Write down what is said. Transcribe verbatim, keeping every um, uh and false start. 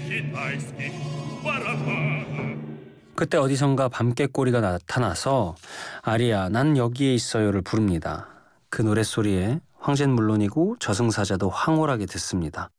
그때 어디선가 밤개꼬리가 나타나서 아리야 난 여기에 있어요를 부릅니다. 그 노랫소리에 황제는 물론이고 저승사자도 황홀하게 듣습니다.